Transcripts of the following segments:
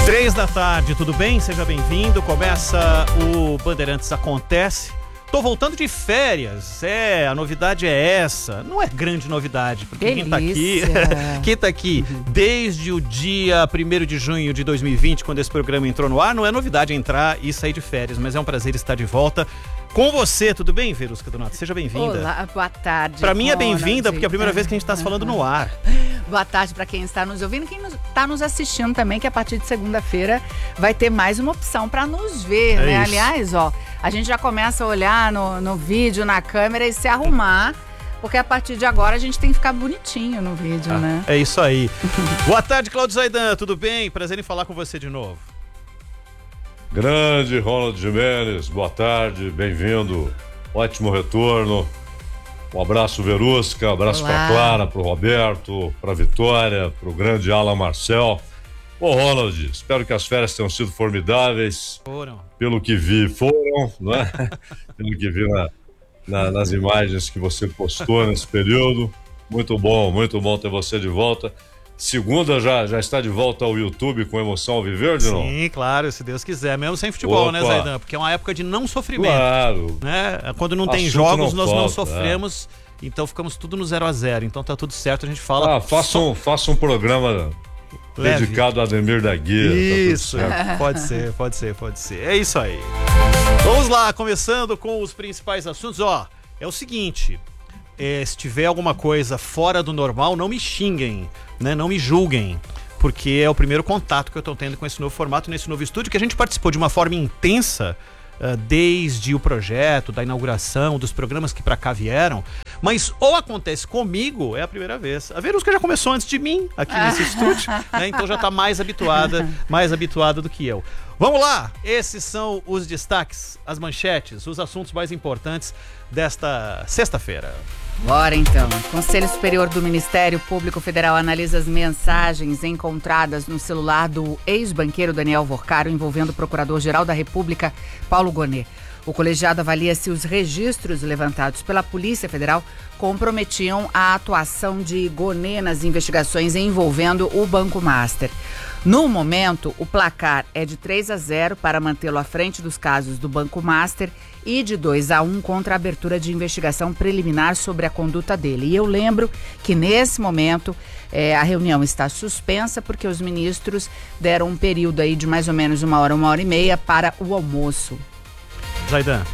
3 da tarde, tudo bem? Seja bem-vindo. Começa o Bandeirantes Acontece. Tô voltando de férias, a novidade é essa. Não é grande novidade, porque quem tá aqui desde o dia 1º de junho de 2020, quando esse programa entrou no ar, não é novidade entrar e sair de férias, mas é um prazer estar de volta com você. Tudo bem, Verusca Donato? Seja bem-vinda. Olá, boa tarde. Pra mim é bem-vinda, porque é a primeira vez que a gente tá se falando no ar. Boa tarde para quem está nos ouvindo, quem está nos assistindo também, que a partir de segunda-feira vai ter mais uma opção para nos ver, né? Isso. Aliás, a gente já começa a olhar no vídeo, na câmera e se arrumar, porque a partir de agora a gente tem que ficar bonitinho no vídeo, né? É isso aí. Boa tarde, Cláudio Zaidan, tudo bem? Prazer em falar com você de novo. Grande Ronald Gimenez, boa tarde, bem-vindo, ótimo retorno. Um abraço, Verusca, um abraço para Clara, para o Roberto, para Vitória, para o grande Alan Marcel. Ô, Ronald, espero que as férias tenham sido formidáveis. Foram. Pelo que vi, foram, não é? Pelo que vi nas imagens que você postou nesse período. Muito bom ter você de volta. Segunda já está de volta ao YouTube com Emoção Alviverde, não? Sim, claro, se Deus quiser. Mesmo sem futebol, né, Zaidan? Porque é uma época de não sofrimento. Claro. Né? Quando não tem jogos, nós não sofremos. Então ficamos tudo no 0-0. Então tá tudo certo, a gente fala... Faça um programa dedicado a Ademir da Guia. Isso, pode ser. É isso aí. Vamos lá, começando com os principais assuntos. É o seguinte... se tiver alguma coisa fora do normal, não me xinguem, né? Não me julguem, porque é o primeiro contato que eu estou tendo com esse novo formato, nesse novo estúdio, que a gente participou de uma forma intensa desde o projeto, da inauguração, dos programas que para cá vieram, mas ou acontece comigo, é a primeira vez. A Verusca já começou antes de mim aqui nesse estúdio, né? Então já está mais habituada do que eu. Vamos lá, esses são os destaques, as manchetes, os assuntos mais importantes desta sexta-feira. Bora então. Conselho Superior do Ministério Público Federal analisa as mensagens encontradas no celular do ex-banqueiro Daniel Vorcaro envolvendo o Procurador-Geral da República, Paulo Gonet. O colegiado avalia se os registros levantados pela Polícia Federal comprometiam a atuação de Gonet nas investigações envolvendo o Banco Master. No momento, o placar é de 3-0 para mantê-lo à frente dos casos do Banco Master e de 2-1 contra a abertura de investigação preliminar sobre a conduta dele. E eu lembro que nesse momento a reunião está suspensa porque os ministros deram um período aí de mais ou menos 1 hora e meia para o almoço. Zaidan.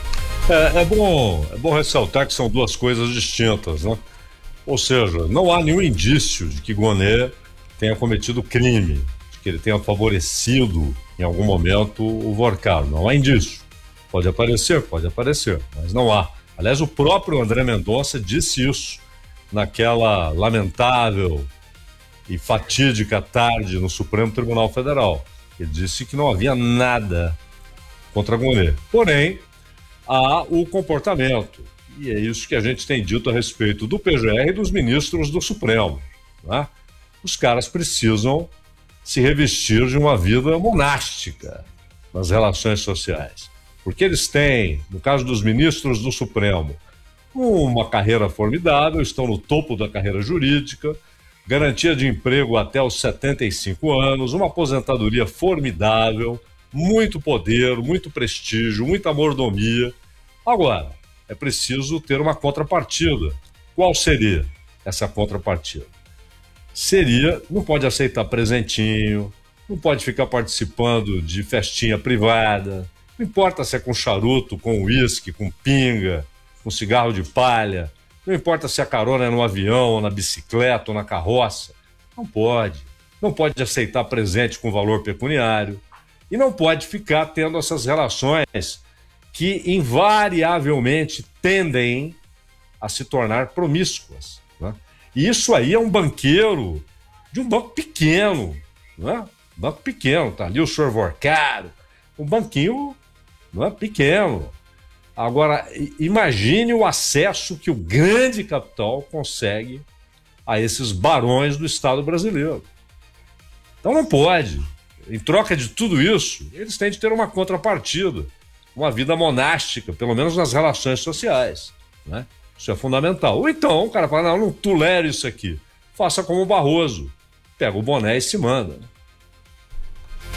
É bom ressaltar que são duas coisas distintas, né? Ou seja, não há nenhum indício de que Gonet tenha cometido crime, de que ele tenha favorecido em algum momento o Vorcaro. Não há indício. Pode aparecer, mas não há. Aliás, o próprio André Mendonça disse isso naquela lamentável e fatídica tarde no Supremo Tribunal Federal. Ele disse que não havia nada contra Gonet. Porém, há o comportamento. E é isso que a gente tem dito a respeito do PGR e dos ministros do Supremo, né? Os caras precisam se revestir de uma vida monástica nas relações sociais. Porque eles têm, no caso dos ministros do Supremo, uma carreira formidável, estão no topo da carreira jurídica, garantia de emprego até os 75 anos, uma aposentadoria formidável, muito poder, muito prestígio, muita mordomia. Agora, é preciso ter uma contrapartida. Qual seria essa contrapartida? Não pode aceitar presentinho, não pode ficar participando de festinha privada, não importa se é com charuto, com uísque, com pinga, com cigarro de palha, não importa se a carona é no avião, ou na bicicleta, ou na carroça, não pode aceitar presente com valor pecuniário e não pode ficar tendo essas relações que invariavelmente tendem a se tornar promíscuas, né? E isso aí é um banqueiro de um banco pequeno, né? Banco pequeno, tá ali o senhor Vorcaro, um banquinho, não é, pequeno. Agora, imagine o acesso que o grande capital consegue a esses barões do Estado brasileiro. Então não pode. Em troca de tudo isso, eles têm de ter uma contrapartida, uma vida monástica, pelo menos nas relações sociais, né? Isso é fundamental. Ou então o cara fala, não tolere isso aqui. Faça como o Barroso. Pega o boné e se manda.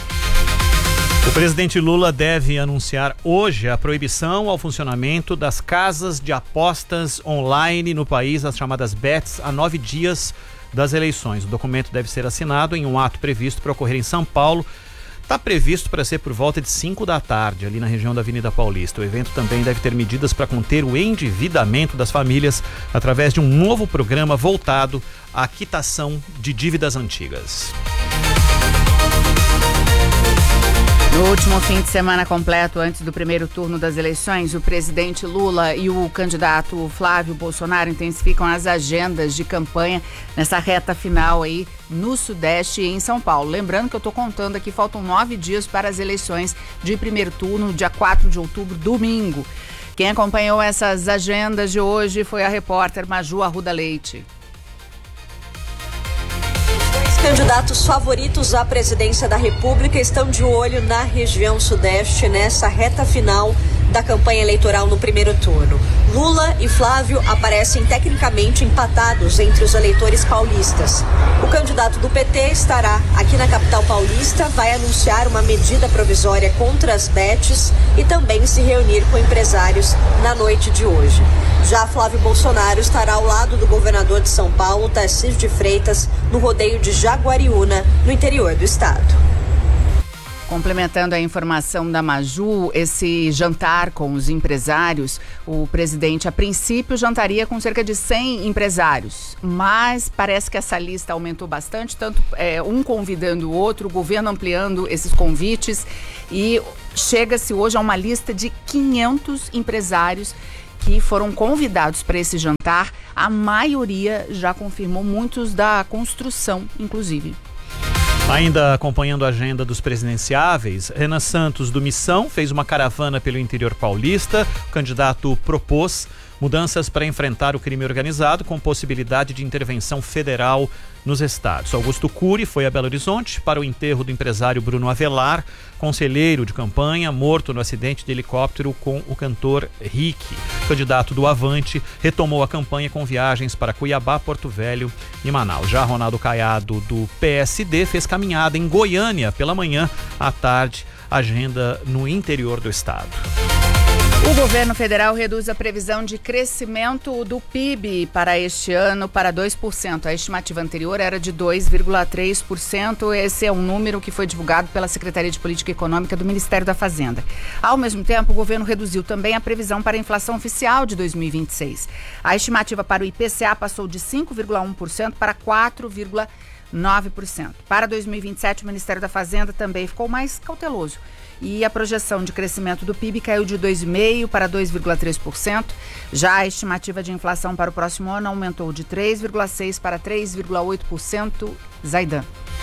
O presidente Lula deve anunciar hoje a proibição ao funcionamento das casas de apostas online no país, as chamadas bets, a 9 dias das eleições. O documento deve ser assinado em um ato previsto para ocorrer em São Paulo. Está previsto para ser por volta de 5 da tarde, ali na região da Avenida Paulista. O evento também deve ter medidas para conter o endividamento das famílias através de um novo programa voltado à quitação de dívidas antigas. No último fim de semana completo, antes do primeiro turno das eleições, o presidente Lula e o candidato Flávio Bolsonaro intensificam as agendas de campanha nessa reta final aí no Sudeste e em São Paulo. Lembrando que eu estou contando aqui, faltam 9 dias para as eleições de primeiro turno, dia 4 de outubro, domingo. Quem acompanhou essas agendas de hoje foi a repórter Maju Arruda Leite. Candidatos favoritos à presidência da República estão de olho na região Sudeste nessa reta final da campanha eleitoral no primeiro turno. Lula e Flávio aparecem tecnicamente empatados entre os eleitores paulistas. O candidato do PT estará aqui na capital paulista, vai anunciar uma medida provisória contra as bets e também se reunir com empresários na noite de hoje. Já Flávio Bolsonaro estará ao lado do governador de São Paulo, Tarcísio de Freitas, no rodeio de Jaguariúna, no interior do estado. Complementando a informação da Maju, esse jantar com os empresários, o presidente, a princípio, jantaria com cerca de 100 empresários, mas parece que essa lista aumentou bastante, tanto um convidando o outro, o governo ampliando esses convites, e chega-se hoje a uma lista de 500 empresários que foram convidados para esse jantar. A maioria já confirmou, muitos da construção, inclusive. Ainda acompanhando a agenda dos presidenciáveis, Renan Santos, do Missão, fez uma caravana pelo interior paulista. O candidato propôs mudanças para enfrentar o crime organizado com possibilidade de intervenção federal nos estados. Augusto Cury foi a Belo Horizonte para o enterro do empresário Bruno Avelar, conselheiro de campanha, morto no acidente de helicóptero com o cantor Rick. O candidato do Avante retomou a campanha com viagens para Cuiabá, Porto Velho e Manaus. Já Ronaldo Caiado, do PSD, fez caminhada em Goiânia pela manhã, à tarde, agenda no interior do estado. O governo federal reduz a previsão de crescimento do PIB para este ano para 2%. A estimativa anterior era de 2,3%. Esse é um número que foi divulgado pela Secretaria de Política Econômica do Ministério da Fazenda. Ao mesmo tempo, o governo reduziu também a previsão para a inflação oficial de 2026. A estimativa para o IPCA passou de 5,1% para 4,9%. Para 2027, o Ministério da Fazenda também ficou mais cauteloso. E a projeção de crescimento do PIB caiu de 2,5% para 2,3%. Já a estimativa de inflação para o próximo ano aumentou de 3,6% para 3,8%. Zaidan.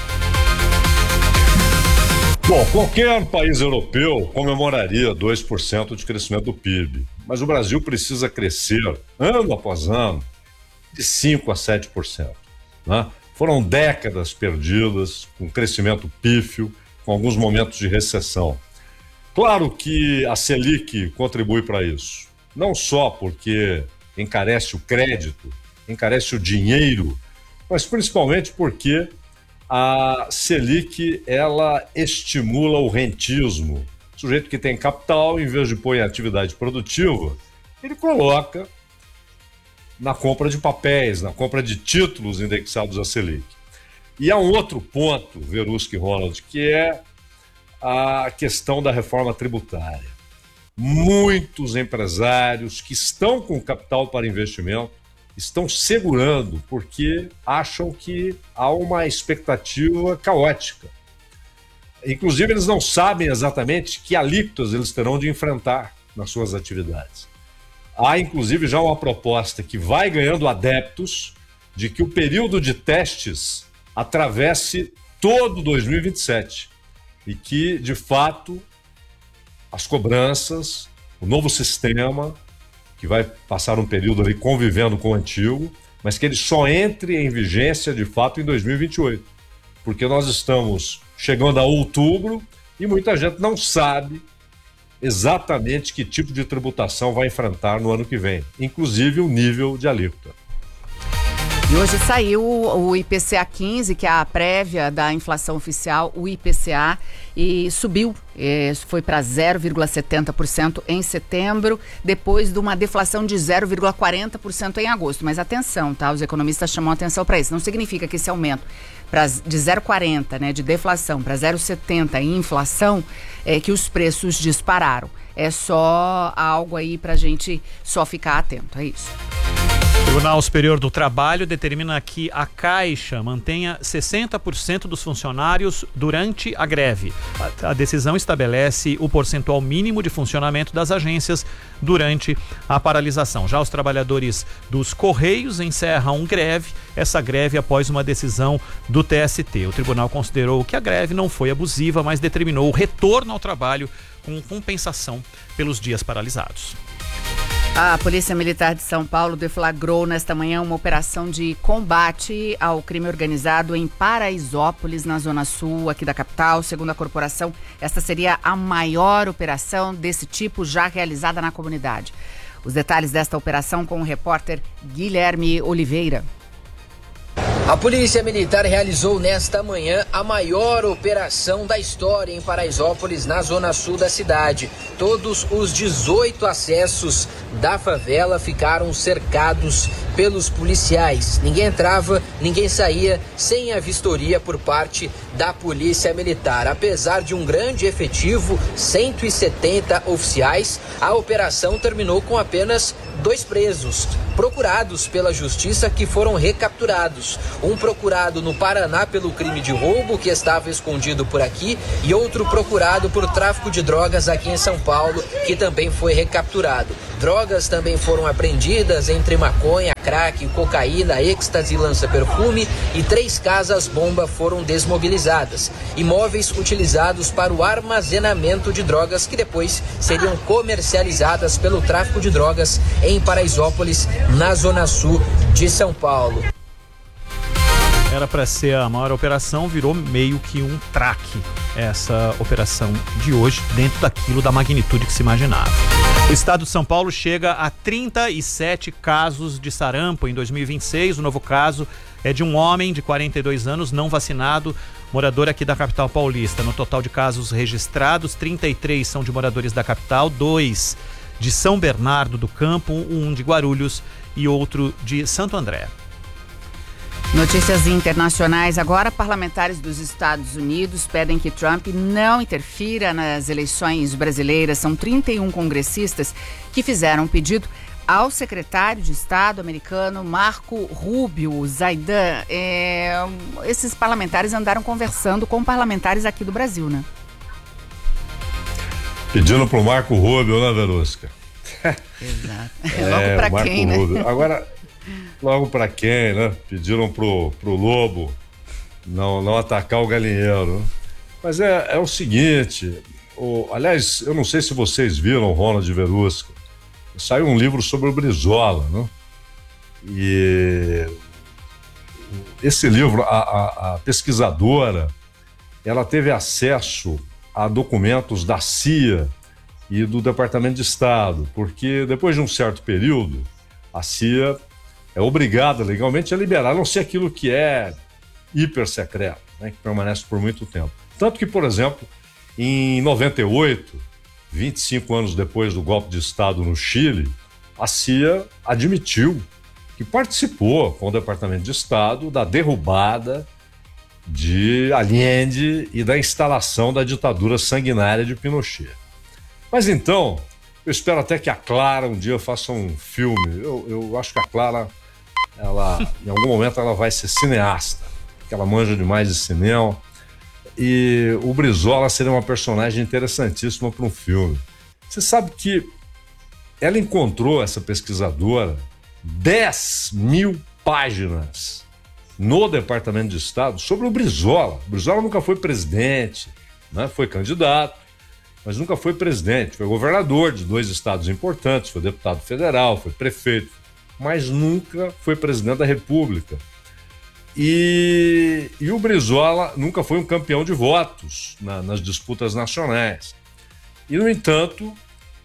Bom, qualquer país europeu comemoraria 2% de crescimento do PIB. Mas o Brasil precisa crescer, ano após ano, de 5% a 7%. Né? Foram décadas perdidas, com crescimento pífio, com alguns momentos de recessão. Claro que a Selic contribui para isso, não só porque encarece o crédito, encarece o dinheiro, mas principalmente porque a Selic, ela estimula o rentismo. O sujeito que tem capital, em vez de pôr em atividade produtiva, ele coloca na compra de papéis, na compra de títulos indexados à Selic. E há um outro ponto, Verusca e Ronald, que é a questão da reforma tributária. Muitos empresários que estão com capital para investimento estão segurando porque acham que há uma expectativa caótica. Inclusive, eles não sabem exatamente que alíquotas eles terão de enfrentar nas suas atividades. Há, inclusive, já uma proposta que vai ganhando adeptos de que o período de testes atravesse todo 2027 e que, de fato, as cobranças, o novo sistema, que vai passar um período ali convivendo com o antigo, mas que ele só entre em vigência, de fato, em 2028. Porque nós estamos chegando a outubro e muita gente não sabe exatamente que tipo de tributação vai enfrentar no ano que vem, inclusive o nível de alíquota. E hoje saiu o IPCA 15, que é a prévia da inflação oficial, o IPCA, e subiu, foi para 0,70% em setembro, depois de uma deflação de 0,40% em agosto. Mas atenção, tá? Os economistas chamam atenção para isso. Não significa que esse aumento de 0,40, né, de deflação para 0,70 em inflação, que os preços dispararam. É só algo aí para a gente só ficar atento, é isso. O Tribunal Superior do Trabalho determina que a Caixa mantenha 60% dos funcionários durante a greve. A decisão estabelece o percentual mínimo de funcionamento das agências durante a paralisação. Já os trabalhadores dos Correios encerram greve, essa greve após uma decisão do TST. O tribunal considerou que a greve não foi abusiva, mas determinou o retorno ao trabalho com compensação pelos dias paralisados. A Polícia Militar de São Paulo deflagrou nesta manhã uma operação de combate ao crime organizado em Paraisópolis, na Zona Sul, aqui da capital. Segundo a corporação, esta seria a maior operação desse tipo já realizada na comunidade. Os detalhes desta operação com o repórter Guilherme Oliveira. A Polícia Militar realizou nesta manhã a maior operação da história em Paraisópolis, na zona sul da cidade. Todos os 18 acessos da favela ficaram cercados pelos policiais. Ninguém entrava, ninguém saía sem a vistoria por parte da Polícia Militar. Apesar de um grande efetivo, 170 oficiais, a operação terminou com apenas 2 presos, procurados pela justiça, que foram recapturados. Um procurado no Paraná pelo crime de roubo, que estava escondido por aqui, e outro procurado por tráfico de drogas aqui em São Paulo, que também foi recapturado. Drogas também foram apreendidas, entre maconha, crack, cocaína, êxtase e lança-perfume, e 3 casas-bomba foram desmobilizadas. Imóveis utilizados para o armazenamento de drogas, que depois seriam comercializadas pelo tráfico de drogas em Paraisópolis, na zona sul de São Paulo. Era para ser a maior operação, virou meio que um traque essa operação de hoje, dentro daquilo da magnitude que se imaginava. O estado de São Paulo chega a 37 casos de sarampo em 2026. O novo caso é de um homem de 42 anos não vacinado, morador aqui da capital paulista. No total de casos registrados, 33 são de moradores da capital, 2 de São Bernardo do Campo, 1 de Guarulhos e outro de Santo André. Notícias internacionais agora. Parlamentares dos Estados Unidos pedem que Trump não interfira nas eleições brasileiras. São 31 congressistas que fizeram um pedido ao secretário de Estado americano Marco Rubio. Zaidan, esses parlamentares andaram conversando com parlamentares aqui do Brasil, né? Pedindo pro Marco Rubio, né, Verusca? Exato. Logo pra quem, né? Rubio. Agora, logo pra quem, né? Pediram pro Lobo não atacar o galinheiro. Mas é o seguinte, aliás, eu não sei se vocês viram, Ronald e Verusca, saiu um livro sobre o Brizola, né? E esse livro, a pesquisadora, ela teve acesso a documentos da CIA e do Departamento de Estado, porque depois de um certo período, a CIA é obrigada legalmente a liberar, a não ser aquilo que é hiper secreto, né, que permanece por muito tempo. Tanto que, por exemplo, em 98, 25 anos depois do golpe de Estado no Chile, a CIA admitiu que participou com o Departamento de Estado da derrubada de Allende e da instalação da ditadura sanguinária de Pinochet. Mas então, eu espero até que a Clara um dia faça um filme. Eu acho que a Clara, em algum momento, ela vai ser cineasta, porque ela manja demais de cinema. E o Brizola seria uma personagem interessantíssima para um filme. Você sabe que ela encontrou, essa pesquisadora, 10.000 páginas no Departamento de Estado sobre o Brizola. O Brizola nunca foi presidente, né? Foi candidato, mas nunca foi presidente. Foi governador de 2 estados importantes, foi deputado federal, foi prefeito, mas nunca foi presidente da República. E o Brizola nunca foi um campeão de votos nas disputas nacionais. E, no entanto,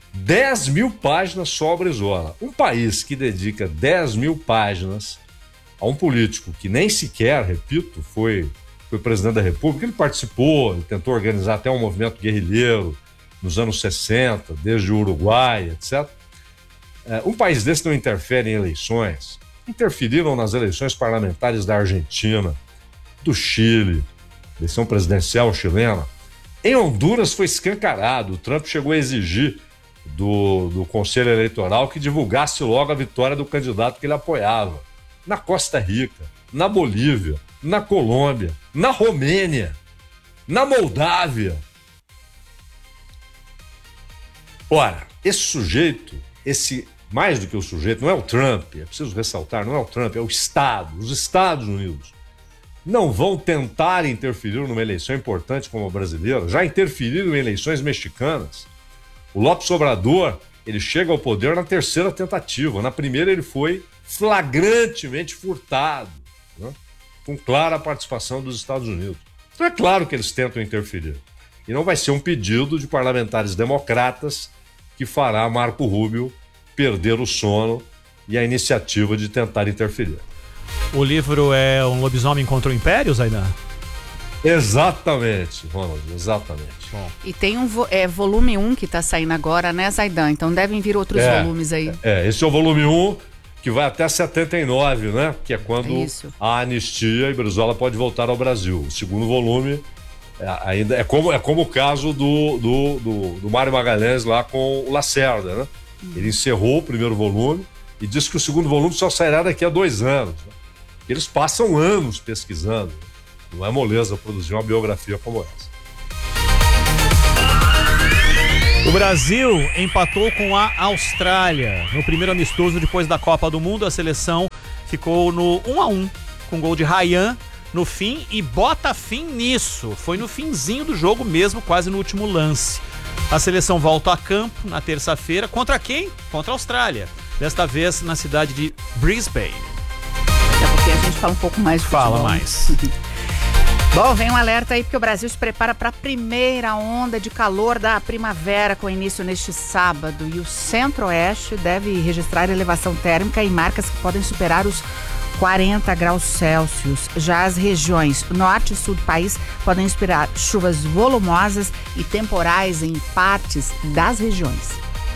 10.000 páginas só ao Brizola. Um país que dedica 10.000 páginas a um político que nem sequer, repito, foi presidente da República. Ele participou, ele tentou organizar até um movimento guerrilheiro nos anos 60, desde o Uruguai, etc. Um país desse não interfere em eleições. Interferiram nas eleições parlamentares da Argentina, do Chile, eleição presidencial chilena. Em Honduras foi escancarado. O Trump chegou a exigir do Conselho Eleitoral que divulgasse logo a vitória do candidato que ele apoiava. Na Costa Rica, na Bolívia, na Colômbia, na Romênia, na Moldávia. Ora, esse sujeito, mais do que o sujeito, não é o Trump, é preciso ressaltar, não é o Trump, é o Estado, os Estados Unidos. Não vão tentar interferir numa eleição importante como a brasileira, já interferiram em eleições mexicanas. O López Obrador, ele chega ao poder na terceira tentativa. Na primeira ele foi flagrantemente furtado, né? Com clara participação dos Estados Unidos. Então é claro que eles tentam interferir. E não vai ser um pedido de parlamentares democratas que fará Marco Rubio perder o sono e a iniciativa de tentar interferir. O livro é Um Lobisomem contra o Império, Zaidan? Exatamente, Ronald, exatamente. Bom. E tem volume 1 que está saindo agora, né, Zaidan? Então devem vir outros volumes aí. Esse é o volume 1, que vai até 79, né? Que é quando há anistia e Brizola pode voltar ao Brasil. O segundo volume ainda é como o caso do Mário Magalhães lá com o Lacerda, né? Ele encerrou o primeiro volume e disse que o segundo volume só sairá daqui a 2 anos. Né? Eles passam anos pesquisando. Não é moleza produzir uma biografia como essa. O Brasil empatou com a Austrália no primeiro amistoso depois da Copa do Mundo. A seleção ficou no 1-1 com gol de Ryan no fim e bota fim nisso. Foi no finzinho do jogo mesmo, quase no último lance. A seleção volta a campo na terça-feira. Contra quem? Contra a Austrália. Desta vez na cidade de Brisbane. Daqui a pouquinho a gente fala um pouco mais de futebol. Fala mais. Bom, vem um alerta aí porque o Brasil se prepara para a primeira onda de calor da primavera com início neste sábado. E o Centro-Oeste deve registrar elevação térmica em marcas que podem superar os 40 graus Celsius. Já as regiões norte e sul do país podem esperar chuvas volumosas e temporais em partes das regiões.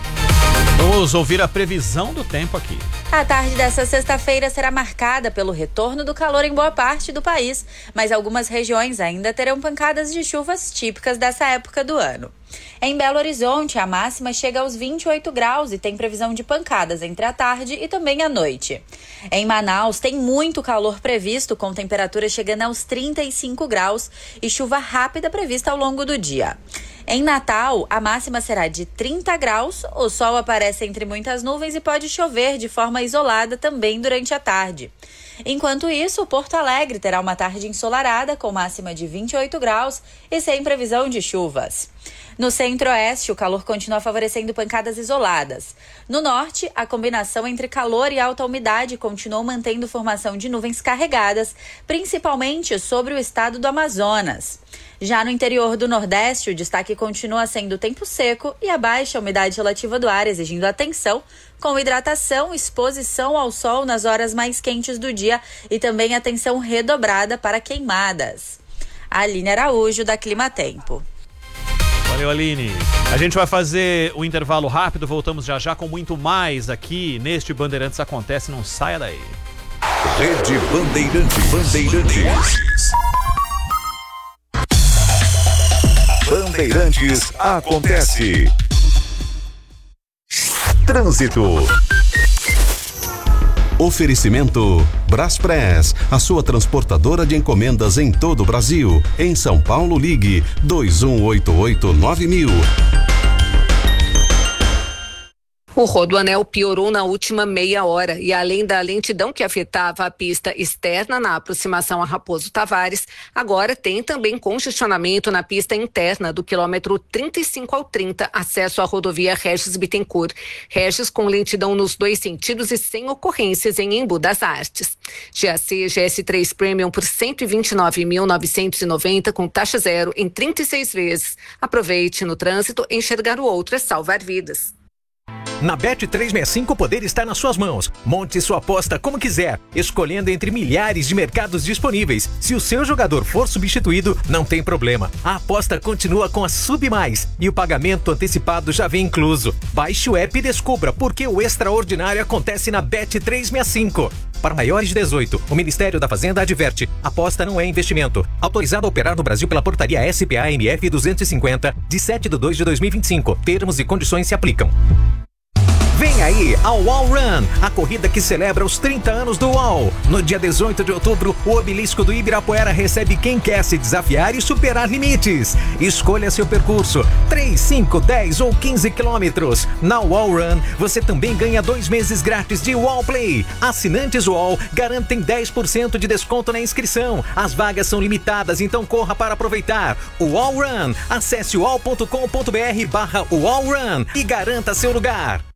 Vamos ouvir a previsão do tempo aqui. A tarde dessa sexta-feira será marcada pelo retorno do calor em boa parte do país, mas algumas regiões ainda terão pancadas de chuvas típicas dessa época do ano. Em Belo Horizonte, a máxima chega aos 28 graus e tem previsão de pancadas entre a tarde e também à noite. Em Manaus, tem muito calor previsto, com temperatura chegando aos 35 graus e chuva rápida prevista ao longo do dia. Em Natal, a máxima será de 30 graus, o sol aparece entre muitas nuvens e pode chover de forma isolada também durante a tarde. Enquanto isso, Porto Alegre terá uma tarde ensolarada com máxima de 28 graus e sem previsão de chuvas. No Centro-Oeste, o calor continua favorecendo pancadas isoladas. No Norte, a combinação entre calor e alta umidade continuou mantendo formação de nuvens carregadas, principalmente sobre o estado do Amazonas. Já no interior do Nordeste, o destaque continua sendo o tempo seco e a baixa umidade relativa do ar, exigindo atenção com hidratação, exposição ao sol nas horas mais quentes do dia e também atenção redobrada para queimadas. Aline Araújo, da Climatempo. Valeu, Aline. A gente vai fazer um intervalo rápido, voltamos já já com muito mais aqui neste Bandeirantes Acontece, não saia daí. Rede Bandeirantes. Bandeirantes Acontece. Trânsito. Oferecimento Braspress, a sua transportadora de encomendas em todo o Brasil. Em São Paulo, ligue 2188-9000. O rodoanel piorou na última meia hora e, além da lentidão que afetava a pista externa na aproximação a Raposo Tavares, agora tem também congestionamento na pista interna do quilômetro 35 ao 30, acesso à rodovia Regis Bittencourt. Regis com lentidão nos 2 sentidos e sem ocorrências em Embu das Artes. GAC GS3 Premium por R$ 129.990 com taxa zero em 36 vezes. Aproveite no trânsito, enxergar o outro é salvar vidas. Na Bet365 o poder está nas suas mãos. Monte sua aposta como quiser, escolhendo entre milhares de mercados disponíveis. Se o seu jogador for substituído, não tem problema. A aposta continua com a Submais e o pagamento antecipado já vem incluso. Baixe o app e descubra por que o extraordinário acontece na Bet365. Para maiores de 18, o Ministério da Fazenda adverte: aposta não é investimento. Autorizado a operar no Brasil pela portaria SPA-MF 250, de 7/2/2025. Termos e condições se aplicam. Vem aí a UOL Run, a corrida que celebra os 30 anos do UOL. No dia 18 de outubro, o obelisco do Ibirapuera recebe quem quer se desafiar e superar limites. Escolha seu percurso, 3, 5, 10 ou 15 quilômetros. Na UOL Run, você também ganha 2 meses grátis de UOL Play. Assinantes UOL garantem 10% de desconto na inscrição. As vagas são limitadas, então corra para aproveitar. UOL Run, acesse uol.com.br/UOL Run e garanta seu lugar.